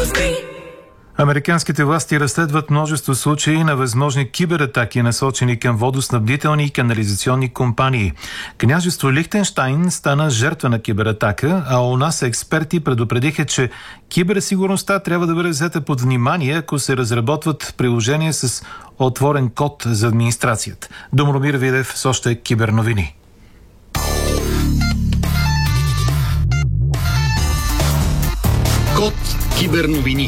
Американските власти разследват множество случаи на възможни кибератаки, насочени към водоснабдителни и канализационни компании. Княжество Лихтенщайн стана жертва на кибератака, а у нас експерти предупредиха, че киберсигурността трябва да бъде взета под внимание, ако се разработват приложения с отворен код за администрацията. Домромир Видев с още киберновини. Код киберновини.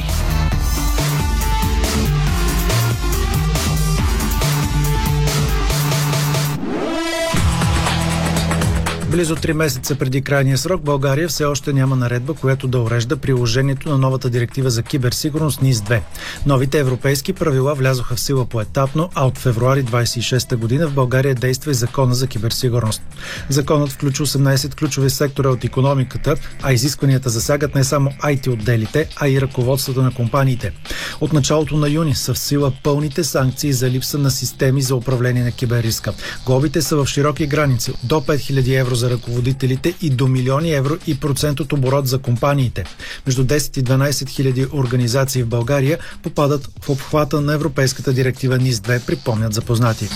Близо 3 месеца преди крайния срок България все още няма наредба, която да урежда приложението на новата директива за киберсигурност НИС-2. Новите европейски правила влязоха в сила поетапно, а от февруари 26 година в България действа и Закона за киберсигурност. Законът включва 18 ключови сектора от икономиката, а изискванията засягат не само IT-отделите, а и ръководството на компаниите. От началото на юни са в сила пълните санкции за липса на системи за управление на киберриска. Глобите са в широки граници до 5000 евро за ръководителите и до милиони евро и процент от оборот за компаниите. Между 10 и 12 хиляди организации в България попадат в обхвата на Европейската директива НИС-2, припомнят запознати.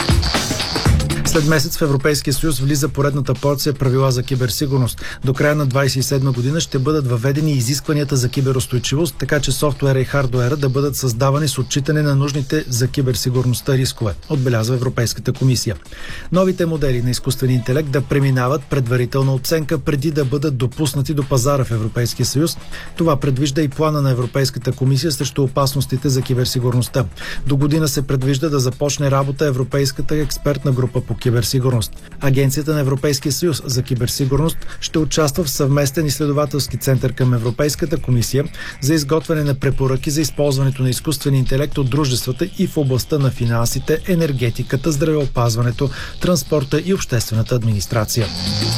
След месец в Европейския съюз влиза поредната порция правила за киберсигурност. До края на 2027 година ще бъдат въведени изискванията за киберустойчивост, така че софтуера и хардуера да бъдат създавани с отчитане на нужните за киберсигурността рискове, отбелязва Европейската комисия. Новите модели на изкуствен интелект да преминават предварителна оценка преди да бъдат допуснати до пазара в Европейския съюз. Това предвижда и плана на Европейската комисия срещу опасностите за киберсигурността. До година се предвижда да започне работа Европейската експертна група по киберсигурност. Агенцията на Европейския съюз за киберсигурност ще участва в съвместен изследователски център към Европейската комисия за изготвяне на препоръки за използването на изкуствен интелект от дружествата и в областта на финансите, енергетиката, здравеопазването, транспорта и обществената администрация.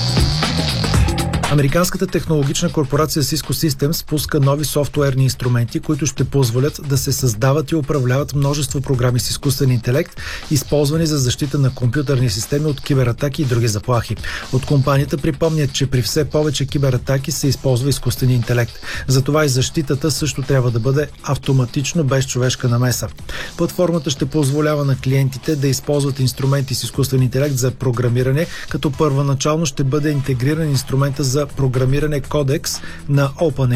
Американската технологична корпорация Cisco Systems пуска нови софтуерни инструменти, които ще позволят да се създават и управляват множество програми с изкуствен интелект, използвани за защита на компютърни системи от кибератаки и други заплахи. От компанията припомнят, че при все повече кибератаки се използва изкуствен интелект. Затова и защитата също трябва да бъде автоматично, без човешка намеса. Платформата ще позволява на клиентите да използват инструменти с изкуствен интелект за програмиране, като първоначално ще бъде интегриран инструмента за програмиране кодекс на OpenAI